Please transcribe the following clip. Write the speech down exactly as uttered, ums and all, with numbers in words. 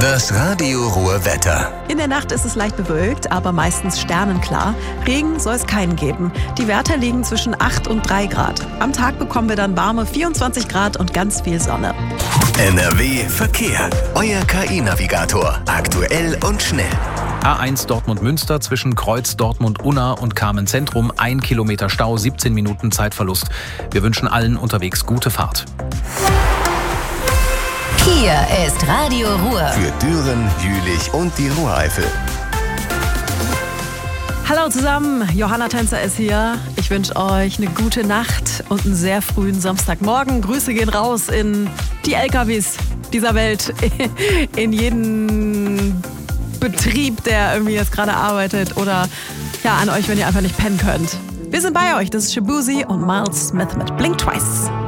Das Radio Ruhr Wetter. In der Nacht ist es leicht bewölkt, aber meistens sternenklar. Regen soll es keinen geben. Die Werte liegen zwischen acht und drei Grad. Am Tag bekommen wir dann warme vierundzwanzig Grad und ganz viel Sonne. N R W Verkehr. Euer K I-Navigator. Aktuell und schnell. A eins Dortmund-Münster zwischen Kreuz Dortmund-Unna und Kamen-Zentrum. Ein Kilometer Stau, siebzehn Minuten Zeitverlust. Wir wünschen allen unterwegs gute Fahrt. Hier ist Radio Ruhr. Für Düren, Jülich und die Ruhreifel. Hallo zusammen, Johanna Tänzer ist hier. Ich wünsche euch eine gute Nacht und einen sehr frühen Samstagmorgen. Grüße gehen raus in die L K Ws dieser Welt, in jeden Betrieb, der irgendwie jetzt gerade arbeitet, oder ja, an euch, wenn ihr einfach nicht pennen könnt. Wir sind bei euch, das ist Shabuzi und Miles Smith mit Blink Twice.